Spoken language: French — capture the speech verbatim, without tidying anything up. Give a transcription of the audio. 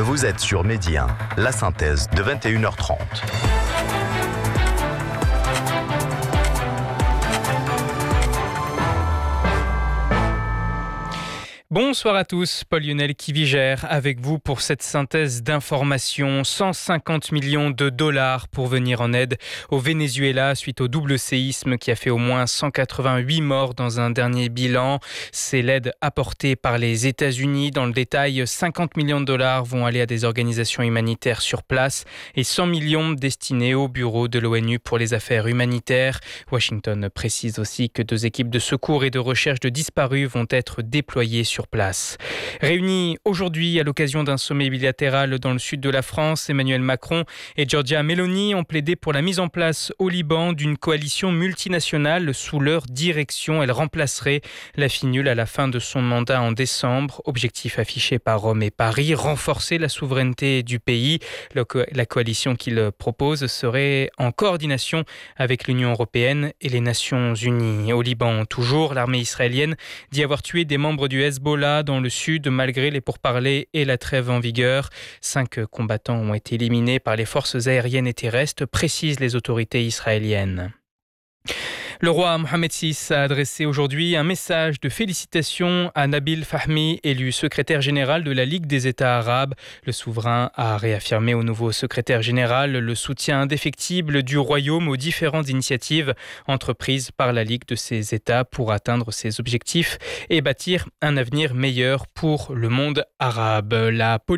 Vous êtes sur Midi un, la synthèse de vingt et une heures trente. Bonsoir à tous, Paul-Lionel Kivigère avec vous pour cette synthèse d'informations. cent cinquante millions de dollars pour venir en aide au Venezuela suite au double séisme qui a fait au moins cent quatre-vingt-huit morts dans un dernier bilan. C'est l'aide apportée par les États-Unis. Dans le détail, cinquante millions de dollars vont aller à des organisations humanitaires sur place et cent millions destinés au bureau de l'ONU pour les affaires humanitaires. Washington précise aussi que deux équipes de secours et de recherche de disparus vont être déployées sur place. Réunis aujourd'hui à l'occasion d'un sommet bilatéral dans le sud de la France, Emmanuel Macron et Giorgia Meloni ont plaidé pour la mise en place au Liban d'une coalition multinationale sous leur direction. Elle remplacerait la FINUL à la fin de son mandat en décembre. Objectif affiché par Rome et Paris, renforcer la souveraineté du pays. La coalition qu'il propose serait en coordination avec l'Union européenne et les Nations unies. Au Liban, toujours, l'armée israélienne dit avoir tué des membres du Hezbollah dans le sud malgré les pourparlers et la trêve en vigueur. Cinq combattants ont été éliminés par les forces aériennes et terrestres, précisent les autorités israéliennes. Le roi Mohamed six a adressé aujourd'hui un message de félicitations à Nabil Fahmy, élu secrétaire général de la Ligue des États arabes. Le souverain a réaffirmé au nouveau secrétaire général le soutien indéfectible du royaume aux différentes initiatives entreprises par la Ligue de ces États pour atteindre ses objectifs et bâtir un avenir meilleur pour le monde arabe. La